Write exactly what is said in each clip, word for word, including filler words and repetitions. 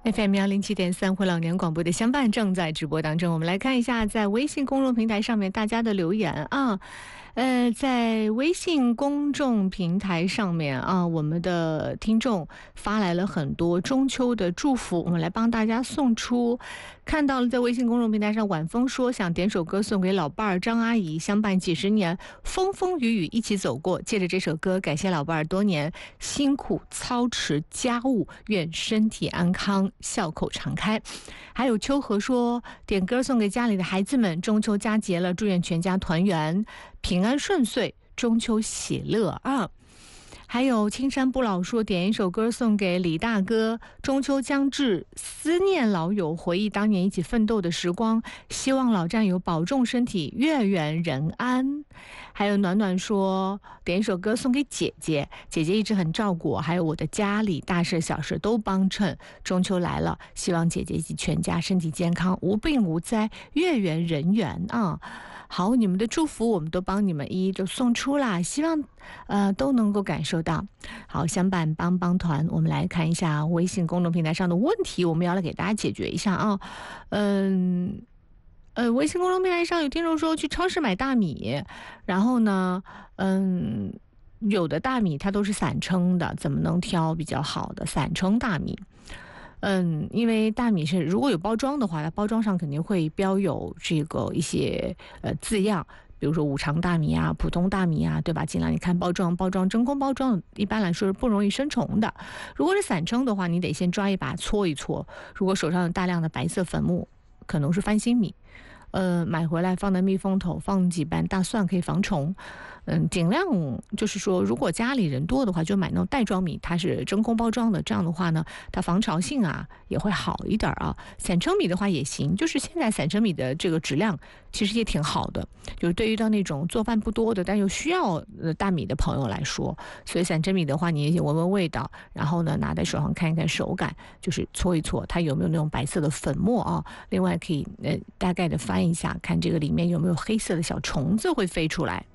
F M 幺零七点三，回老年广播的相伴正在直播当中。我们来看一下，在微信公众平台上面大家的留言啊。呃，在微信公众平台上面啊，我们的听众发来了很多中秋的祝福，我们来帮大家送出。看到了，在微信公众平台上，晚风说想点首歌送给老伴儿张阿姨，相伴几十年，风风雨雨一起走过。借着这首歌，感谢老伴儿多年辛苦操持家务，愿身体安康，笑口常开。还有秋和说，点歌送给家里的孩子们，中秋佳节了，祝愿全家团圆，平安顺遂，中秋喜乐啊！还有青山不老说，点一首歌送给李大哥，中秋将至，思念老友，回忆当年一起奋斗的时光，希望老战友保重身体，月圆人安。还有暖暖说，点一首歌送给姐姐，姐姐一直很照顾我，还有我的家里大事小事都帮衬，中秋来了，希望姐姐以及全家身体健康，无病无灾，月圆人圆啊！好，你们的祝福我们都帮你们一一都送出啦，希望呃都能够感受到。好，相伴帮帮团，我们来看一下微信公众平台上的问题，我们要来给大家解决一下啊。嗯呃，微信公众平台上有听众说去超市买大米，然后呢，嗯，有的大米它都是散称的，怎么能挑比较好的散称大米？嗯，因为大米是如果有包装的话，它包装上肯定会标有这个一些呃字样，比如说五常大米啊、普通大米啊，对吧？尽量你看包装，包装真空包装一般来说是不容易生虫的。如果是散称的话，你得先抓一把搓一搓。如果手上有大量的白色粉末，可能是翻新米。呃，买回来放在密封桶，放几瓣大蒜可以防虫。嗯，尽量就是说，如果家里人多的话，就买那种袋装米，它是真空包装的，这样的话呢，它防潮性啊也会好一点啊。散称米的话也行，就是现在散称米的这个质量其实也挺好的，就是对于到那种做饭不多的但又需要大米的朋友来说，所以散称米的话，你也闻闻味道，然后呢拿在手上看一看手感，就是搓一搓，它有没有那种白色的粉末啊？另外可以呃大概的翻一下，看这个里面有没有黑色的小虫子会飞出来。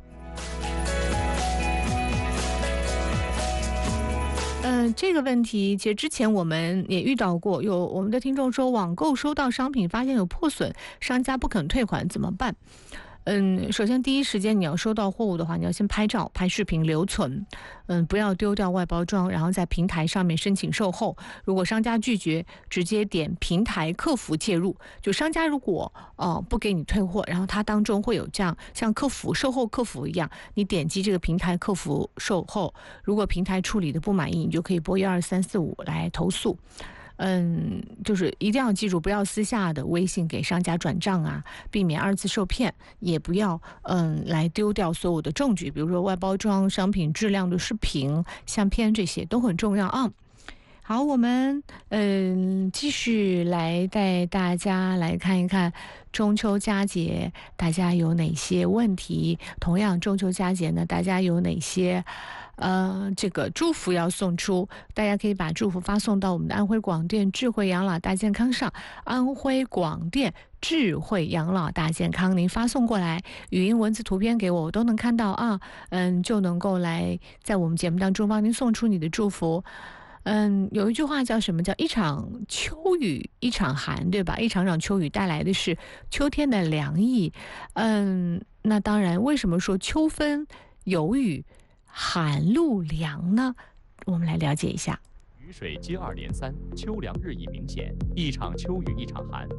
嗯、呃，这个问题其实之前我们也遇到过，有我们的听众说，网购收到商品发现有破损，商家不肯退款怎么办？嗯，首先第一时间你要收到货物的话，你要先拍照、拍视频留存，嗯，不要丢掉外包装，然后在平台上面申请售后。如果商家拒绝，直接点平台客服介入。就商家如果呃不给你退货，然后它当中会有这样像客服售后客服一样，你点击这个平台客服售后，如果平台处理的不满意，你就可以拨一二三四五来投诉。嗯，就是一定要记住，不要私下的微信给商家转账啊，避免二次受骗，也不要嗯来丢掉所有的证据，比如说外包装、商品质量的视频、相片，这些都很重要啊。好，我们嗯继续来带大家来看一看中秋佳节大家有哪些问题。同样，中秋佳节呢，大家有哪些呃这个祝福要送出？大家可以把祝福发送到我们的安徽广电智慧养老大健康上，安徽广电智慧养老大健康，您发送过来，语音、文字、图片给我，我都能看到啊，嗯，就能够来在我们节目当中帮您送出你的祝福。嗯，有一句话叫什么？叫一场秋雨一场寒，对吧？一场场秋雨带来的是秋天的凉意。嗯，那当然，为什么说秋分有雨，寒露凉呢？我们来了解一下。 雨水接二连三，秋凉日益明显，一场秋雨一场寒。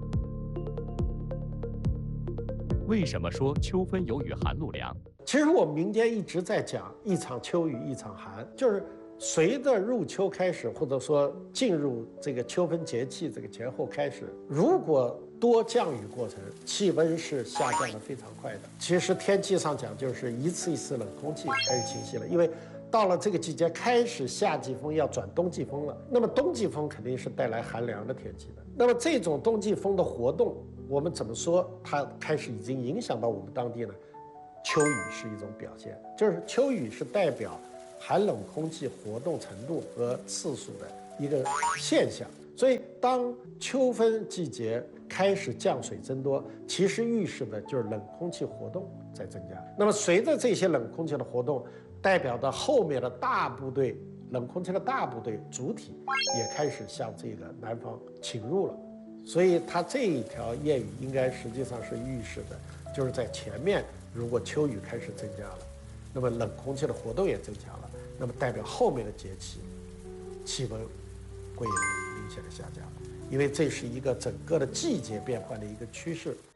为什么说秋分有雨寒露凉？ 其实我们民间一直在讲一场秋雨一场寒，就是随着入秋开始，或者说进入这个秋分节气这个前后开始，如果多降雨过程，气温是下降的非常快的。其实天气上讲，就是一次一次冷空气开始侵袭了，因为到了这个季节开始夏季风要转冬季风了，那么冬季风肯定是带来寒凉的天气的。那么这种冬季风的活动，我们怎么说它开始已经影响到我们当地呢？秋雨是一种表现，就是秋雨是代表寒冷空气活动程度和次数的一个现象。所以当秋分季节开始降水增多，其实预示的就是冷空气活动在增加。那么随着这些冷空气的活动，代表的后面的大部队冷空气的大部队主体也开始向这个南方侵入了。所以它这一条谚语应该实际上是预示的，就是在前面如果秋雨开始增加了，那么冷空气的活动也增强了，那么代表后面的节气气温会有明显的下降，因为这是一个整个的季节变换的一个趋势。